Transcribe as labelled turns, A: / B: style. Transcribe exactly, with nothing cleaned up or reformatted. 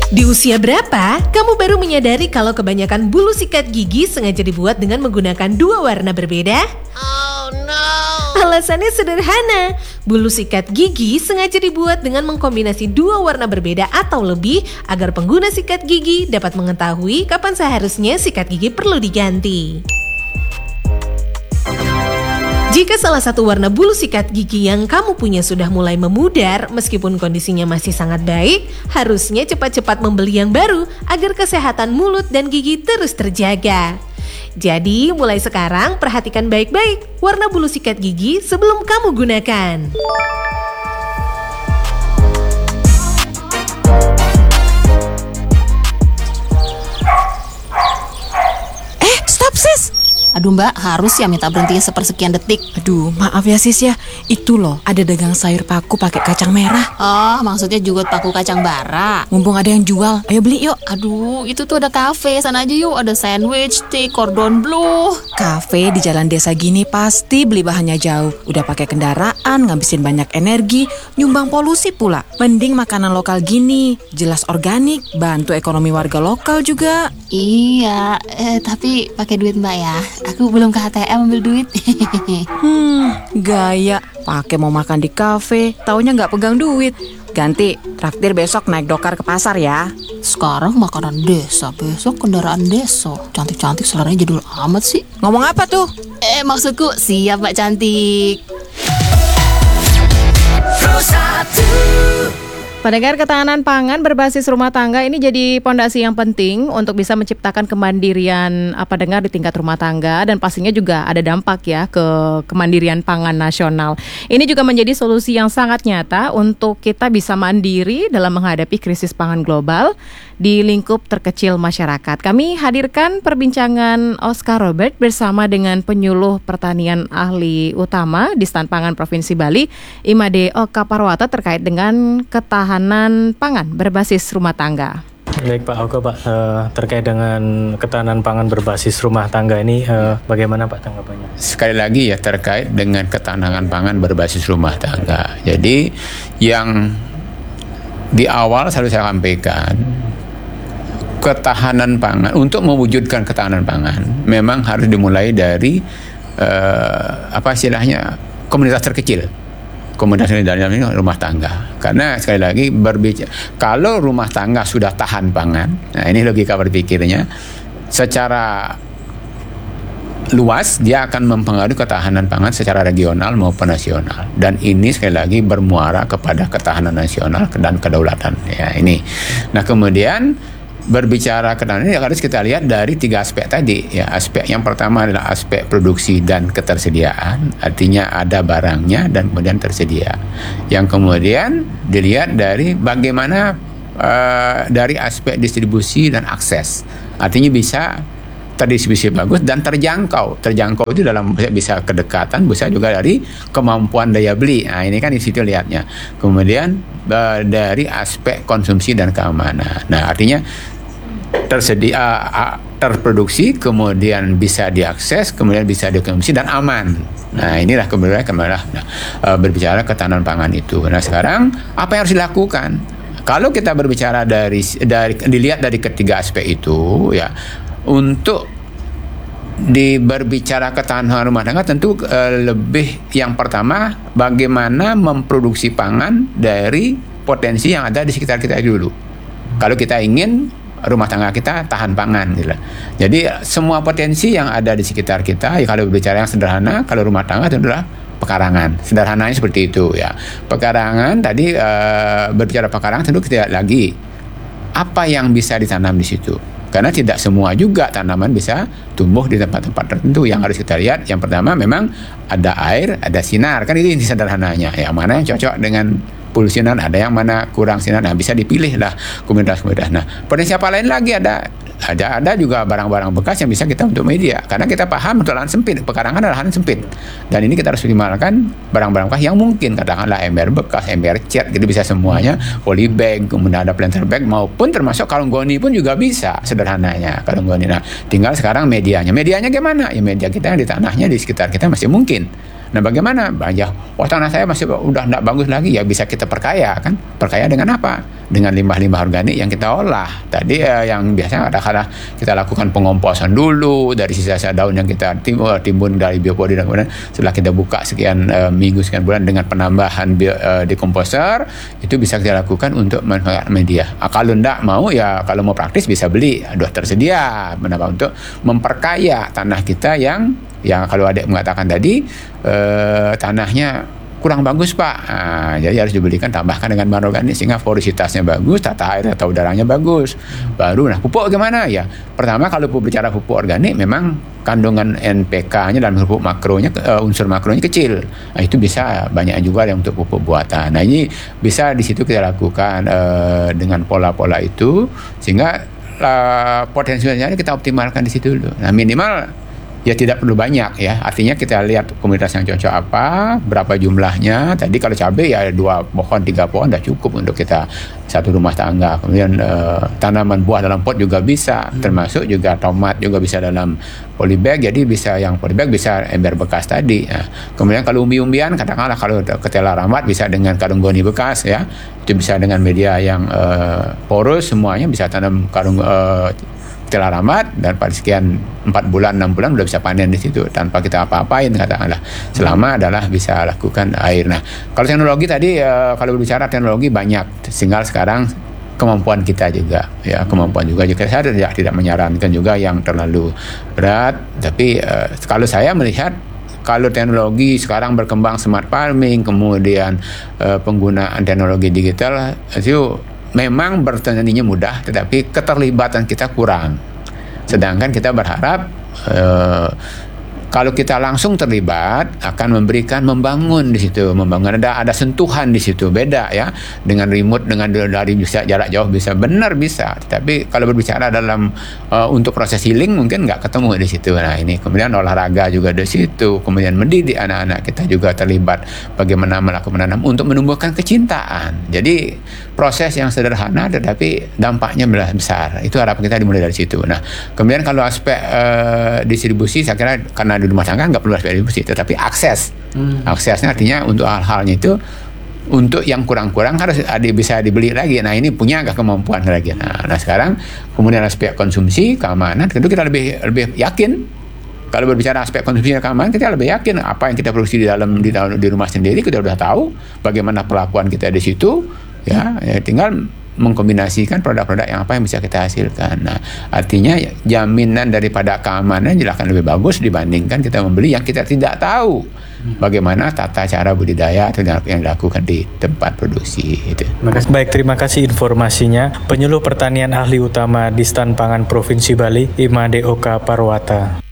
A: Di usia berapa, kamu baru menyadari kalau kebanyakan bulu sikat gigi sengaja dibuat dengan menggunakan dua warna berbeda?
B: Oh no!
A: Alasannya sederhana, bulu sikat gigi sengaja dibuat dengan mengkombinasi dua warna berbeda atau lebih agar pengguna sikat gigi dapat mengetahui kapan seharusnya sikat gigi perlu diganti. Jika salah satu warna bulu sikat gigi yang kamu punya sudah mulai memudar meskipun kondisinya masih sangat baik, harusnya cepat-cepat membeli yang baru agar kesehatan mulut dan gigi terus terjaga. Jadi mulai sekarang perhatikan baik-baik warna bulu sikat gigi sebelum kamu gunakan.
C: Eh, stop sis! Aduh mbak, harus ya minta berhentinya sepersekian detik.
D: Aduh, maaf ya sis ya. Itu loh, ada dagang sayur paku pakai kacang merah.
C: Oh, maksudnya jugot paku kacang bara.
D: Mumpung ada yang jual, ayo beli yuk.
C: Aduh, itu tuh ada kafe, sana aja yuk. Ada sandwich, tea, cordon bleu.
D: Kafe di jalan desa gini pasti beli bahannya jauh. Udah pakai kendaraan, ngabisin banyak energi, nyumbang polusi pula. Mending makanan lokal gini, jelas organik, bantu ekonomi warga lokal juga.
C: Iya, eh, tapi pakai duit mbak ya. Aku belum ke A T M ambil duit.
D: Hmm, gaya. Pakai mau makan di kafe, taunya nggak pegang duit. Ganti, traktir besok naik dokar ke pasar ya.
C: Sekarang makanan desa, besok kendaraan desa. Cantik-cantik seleranya jadul amat sih.
D: Ngomong apa tuh?
C: Eh, maksudku siap mbak cantik.
E: Pendengar, ketahanan pangan berbasis rumah tangga ini jadi pondasi yang penting untuk bisa menciptakan kemandirian apa dengar di tingkat rumah tangga, dan pastinya juga ada dampak ya ke kemandirian pangan nasional. Ini juga menjadi solusi yang sangat nyata untuk kita bisa mandiri dalam menghadapi krisis pangan global di lingkup terkecil masyarakat. Kami hadirkan perbincangan Oscar Robert bersama dengan penyuluh pertanian ahli utama di Stan Pangan Provinsi Bali, Imade Oka Parwata, terkait dengan ketahanan pangan berbasis rumah tangga.
F: Baik Pak Oka, Pak, uh, terkait dengan ketahanan pangan berbasis rumah tangga ini uh, bagaimana Pak tanggapannya?
G: Sekali lagi ya, terkait dengan ketahanan pangan berbasis rumah tangga. Jadi yang di awal selalu saya sampaikan, ketahanan pangan, untuk mewujudkan ketahanan pangan memang harus dimulai dari uh, apa istilahnya komunitas terkecil. Komunitas ini dalam ini rumah tangga. Karena sekali lagi berbicara, kalau rumah tangga sudah tahan pangan, nah ini logika berpikirnya, secara luas dia akan mempengaruhi ketahanan pangan secara regional maupun nasional. Dan ini sekali lagi bermuara kepada ketahanan nasional dan kedaulatan. Ya ini. Nah kemudian berbicara ketahanan ini harus kita lihat dari tiga aspek tadi ya. Aspek yang pertama adalah aspek produksi dan ketersediaan, artinya ada barangnya dan kemudian tersedia. Yang kemudian dilihat dari bagaimana uh, dari aspek distribusi dan akses, artinya bisa terdistribusi bagus dan terjangkau. Terjangkau itu dalam bisa kedekatan, bisa juga dari kemampuan daya beli. Nah ini kan di situ lihatnya. Kemudian uh, dari aspek konsumsi dan keamanan. Nah artinya tersedia, uh, terproduksi, kemudian bisa diakses, kemudian bisa dikonsumsi dan aman. Nah inilah kemudian kemarin nah, uh, berbicara ketahanan pangan itu. Nah sekarang apa yang harus dilakukan? Kalau kita berbicara dari dari dilihat dari ketiga aspek itu ya, untuk di berbicara ketahanan rumah tangga tentu uh, lebih yang pertama bagaimana memproduksi pangan dari potensi yang ada di sekitar kita dulu. Kalau kita ingin rumah tangga kita tahan pangan gitu. Jadi semua potensi yang ada di sekitar kita ya, kalau berbicara yang sederhana, kalau rumah tangga itu adalah pekarangan. Sederhananya seperti itu ya. Pekarangan tadi uh, berbicara pekarangan tentu tidak lagi apa yang bisa ditanam di situ. Karena tidak semua juga tanaman bisa tumbuh di tempat-tempat tertentu. Yang harus kita lihat, yang pertama memang ada air, ada sinar. Kan itu inti sederhananya. Yang mana yang cocok dengan polusi sinar, ada yang mana kurang sinar. Nah bisa dipilih lah komunitas-komunitas. Nah potensi apa lain lagi ada? Ada ada juga barang-barang bekas yang bisa kita untuk media. Karena kita paham untuk lahan sempit. Pekarangan adalah lahan sempit. Dan ini kita harus minimalkan barang-barang bekas yang mungkin. Katakanlah ember bekas, ember cat, gitu bisa semuanya. Polybag, kemudian ada planter bag, maupun termasuk kalung goni pun juga bisa sederhananya. Kalung goni. Nah tinggal sekarang medianya. Medianya gimana? Ya media kita yang di tanahnya di sekitar kita masih mungkin. Nah bagaimana? Banyak, oh tanah saya masih udah tidak bagus lagi, ya bisa kita perkaya kan? Perkaya dengan apa? Dengan limbah-limbah organik yang kita olah. Tadi eh, yang biasanya ada kala kita lakukan pengomposan dulu dari sisa-sisa daun yang kita timbun, timbun dari biopori, dan kemudian setelah kita buka sekian eh, minggu sekian bulan dengan penambahan bio, eh, dekomposer, itu bisa kita lakukan untuk manfaat media. Ah, kalau tidak mau ya kalau mau praktis bisa beli, sudah tersedia menambah untuk memperkaya tanah kita yang yang kalau adik mengatakan tadi eh, tanahnya kurang bagus Pak, nah, jadi harus dibelikan, tambahkan dengan bahan organik sehingga porositasnya bagus, tata air tata udaranya bagus. Baru nah pupuk gimana ya? Pertama kalau pupuk bicara pupuk organik memang kandungan N P K-nya dan pupuk makronya uh, unsur makronya kecil. Nah, itu bisa banyak juga yang untuk pupuk buatan. Nah ini bisa di situ kita lakukan uh, dengan pola-pola itu sehingga uh, potensinya kita optimalkan di situ dulu. Nah minimal ya tidak perlu banyak ya, artinya kita lihat komunitas yang cocok apa, berapa jumlahnya. Tadi kalau cabai ya dua pohon, tiga pohon udah cukup untuk kita satu rumah tangga. Kemudian eh, tanaman buah dalam pot juga bisa, hmm. termasuk juga tomat juga bisa dalam polybag, jadi bisa yang polybag bisa ember bekas tadi. Nah, kemudian kalau umbi-umbian katakanlah kalau ketela ramat bisa dengan karung goni bekas ya, itu bisa dengan media yang eh, porous, semuanya bisa tanam karung eh, telah ramat, dan pada sekian empat bulan enam bulan udah bisa panen di situ tanpa kita apa-apain katakanlah, selama adalah bisa lakukan air. Nah kalau teknologi tadi uh, kalau berbicara teknologi banyak, tinggal sekarang kemampuan kita juga ya, kemampuan juga juga saya tidak tidak menyarankan juga yang terlalu berat, tapi uh, kalau saya melihat kalau teknologi sekarang berkembang, smart farming, kemudian uh, penggunaan teknologi digital itu memang bertaninya mudah, tetapi keterlibatan kita kurang. Sedangkan kita berharap eh, kalau kita langsung terlibat akan memberikan, membangun di situ, membangun ada ada sentuhan di situ, beda ya dengan remote, dengan dari bisa jarak jauh bisa, benar bisa. Tapi kalau berbicara dalam uh, untuk proses healing mungkin nggak ketemu di situ. Nah ini kemudian olahraga juga di situ, kemudian mendidik anak-anak kita juga terlibat bagaimana melakukan menanam untuk menumbuhkan kecintaan. Jadi proses yang sederhana tetapi dampaknya besar. Itu harapan kita dimulai dari situ. Nah kemudian kalau aspek uh, distribusi saya kira karena di rumah tangga nggak perlu aspek distribusi, tetapi akses, hmm. aksesnya artinya untuk hal-halnya itu untuk yang kurang-kurang harus ada, bisa dibeli lagi. Nah ini punya nggak kemampuan lagi. Nah, nah sekarang kemudian aspek konsumsi, keamanan, tentu kita lebih lebih yakin. Kalau berbicara aspek konsumsi dan keamanan, kita lebih yakin apa yang kita produksi di dalam di, di rumah sendiri, kita sudah tahu bagaimana perlakuan kita di situ. Ya, ya tinggal mengkombinasikan produk-produk yang apa yang bisa kita hasilkan. Nah, artinya jaminan daripada keamanan jelas akan lebih bagus dibandingkan kita membeli yang kita tidak tahu bagaimana tata cara budidaya atau yang dilakukan di tempat produksi itu.
F: Baik, terima kasih informasinya. Penyuluh Pertanian Ahli Utama Distan Pangan Provinsi Bali, Ima D O K Parwata.